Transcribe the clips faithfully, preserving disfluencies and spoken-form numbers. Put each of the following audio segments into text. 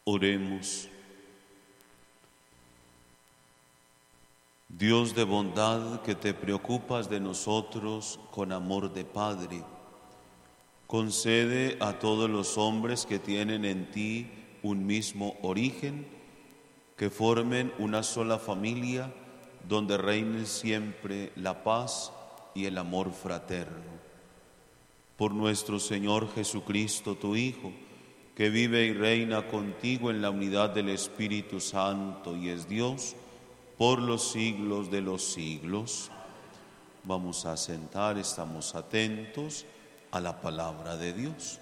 Oremos. Dios de bondad, que te preocupas de nosotros con amor de Padre, concede a todos los hombres que tienen en ti un mismo origen, que formen una sola familia donde reine siempre la paz y el amor fraterno. Por nuestro Señor Jesucristo, tu Hijo, que vive y reina contigo en la unidad del Espíritu Santo y es Dios, por los siglos de los siglos. Vamos a sentar, estamos atentos a la palabra de Dios.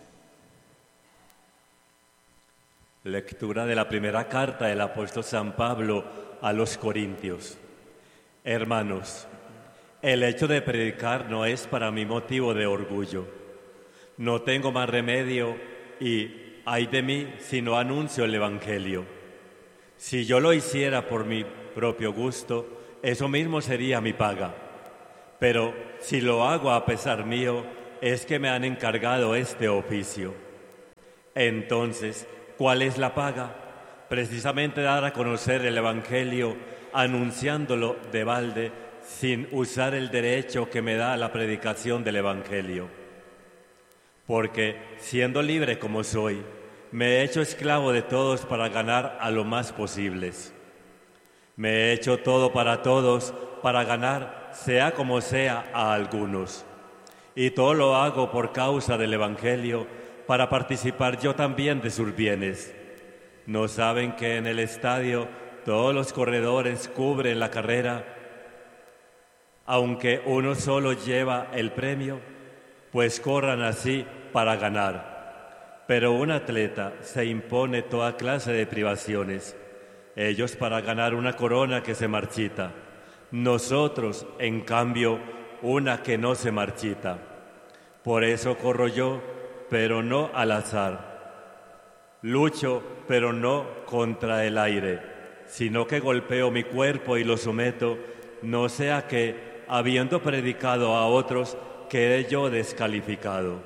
Lectura de la primera carta del apóstol San Pablo a los Corintios. Hermanos, el hecho de predicar no es para mí motivo de orgullo. No tengo más remedio y, ay de mí, si no anuncio el Evangelio. Si yo lo hiciera por mi propio gusto, eso mismo sería mi paga. Pero si lo hago a pesar mío, es que me han encargado este oficio. Entonces, ¿cuál es la paga? Precisamente dar a conocer el Evangelio, anunciándolo de balde, sin usar el derecho que me da la predicación del Evangelio. Porque, siendo libre como soy, me he hecho esclavo de todos para ganar a lo más posibles. Me he hecho todo para todos, para ganar, sea como sea, a algunos. Y todo lo hago por causa del Evangelio, para participar yo también de sus bienes. ¿No saben que en el estadio todos los corredores cubren la carrera, aunque uno solo lleva el premio? Pues corran así para ganar. Pero un atleta se impone toda clase de privaciones. Ellos para ganar una corona que se marchita. Nosotros, en cambio, una que no se marchita. Por eso corro yo, pero no al azar. Lucho, pero no contra el aire, sino que golpeo mi cuerpo y lo someto, no sea que, habiendo predicado a otros, quede yo descalificado.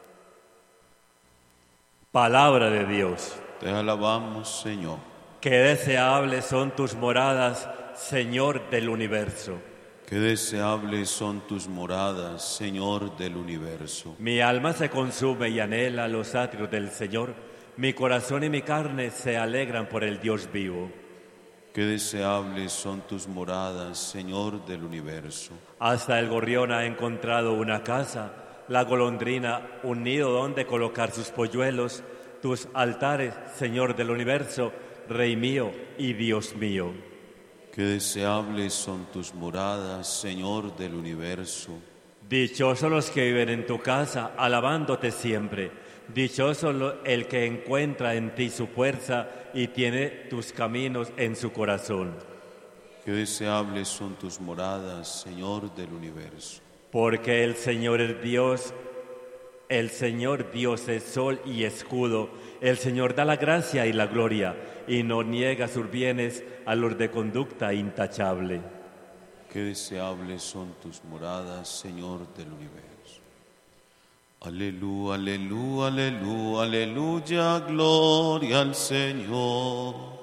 Palabra de Dios. Te alabamos, Señor. Qué deseables son tus moradas, Señor del universo. Qué deseables son tus moradas, Señor del universo. Mi alma se consume y anhela los atrios del Señor. Mi corazón y mi carne se alegran por el Dios vivo. Qué deseables son tus moradas, Señor del universo. Hasta el gorrión ha encontrado una casa, la golondrina un nido donde colocar sus polluelos. Tus altares, Señor del universo, Rey mío y Dios mío. Qué deseables son tus moradas, Señor del universo. Dichosos los que viven en tu casa, alabándote siempre. Dichoso el que encuentra en ti su fuerza y tiene tus caminos en su corazón. Qué deseables son tus moradas, Señor del universo. Porque el Señor es Dios, el Señor Dios es sol y escudo. El Señor da la gracia y la gloria y no niega sus bienes a los de conducta intachable. Qué deseables son tus moradas, Señor del universo. Aleluya, aleluya, aleluya, aleluya, gloria al Señor.